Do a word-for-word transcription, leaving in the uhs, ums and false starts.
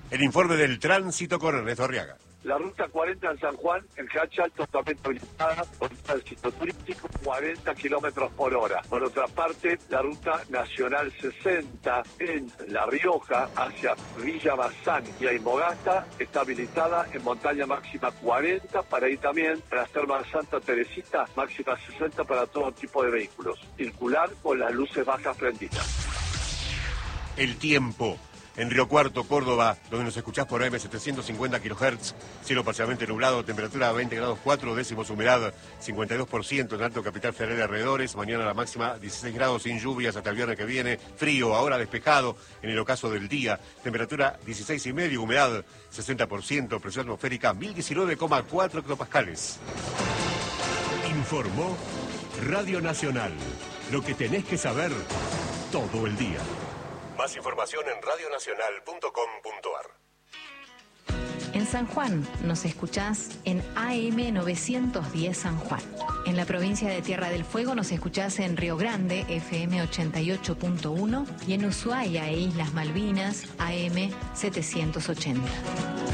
El informe del tránsito con Ernesto Arriaga. La ruta cuarenta en San Juan, en Cachal, totalmente habilitada, por el sitio turístico, cuarenta kilómetros por hora. Por otra parte, la ruta nacional sesenta en La Rioja, hacia Villa Bazán y Aymogasta, está habilitada en montaña máxima cuarenta, para ir también a las termas Santa Teresita, máxima sesenta para todo tipo de vehículos. Circular con las luces bajas prendidas. El tiempo. En Río Cuarto, Córdoba, donde nos escuchás por A M setecientos cincuenta kilohertz, cielo parcialmente nublado, temperatura veinte grados cuatro décimos, humedad cincuenta y dos por ciento en Alto Capital Federal y alrededores, mañana la máxima dieciséis grados sin lluvias hasta el viernes que viene, frío, ahora despejado en el ocaso del día, temperatura dieciséis y medio, humedad sesenta por ciento, presión atmosférica mil diecinueve coma cuatro hectopascales. Informó Radio Nacional, lo que tenés que saber todo el día. Más información en radio nacional punto com punto ar. En San Juan nos escuchás en A M novecientos diez San Juan. En la provincia de Tierra del Fuego nos escuchás en Río Grande, F M ochenta y ocho punto uno, y en Ushuaia e Islas Malvinas, A M setecientos ochenta.